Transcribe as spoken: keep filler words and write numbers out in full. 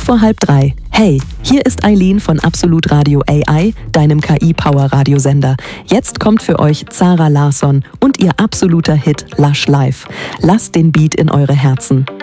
vor halb drei. Hey, hier ist Eileen von Absolut Radio A I, deinem K I-Power-Radiosender. Jetzt kommt für euch Zara Larsson und ihr absoluter Hit Lush Life. Lasst den Beat in eure Herzen.